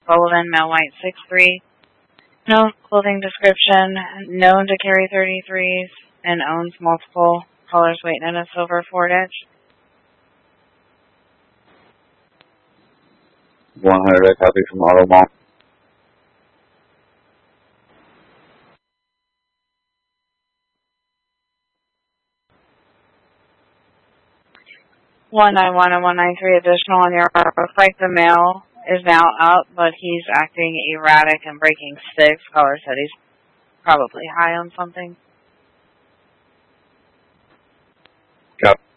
Sullivan, male white, 6'3", known clothing description, known to carry 33s, and owns multiple colors, weight in a silver Ford Edge. 100, I copy from Auto Mall. (191) and 193 additional on your arm. Looks like the male is now up, but he's acting erratic and breaking sticks. Caller said he's probably high on something. Copy.